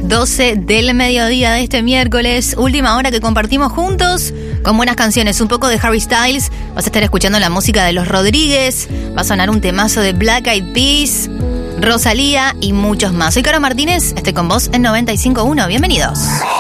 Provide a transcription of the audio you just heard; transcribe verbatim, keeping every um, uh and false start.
doce del mediodía de este miércoles, última hora que compartimos juntos con buenas canciones, un poco de Harry Styles, vas a estar escuchando la música de Los Rodríguez, va a sonar un temazo de Black Eyed Peas, Rosalía y muchos más. Soy Caro Martínez, estoy con vos en noventa y cinco punto uno, bienvenidos.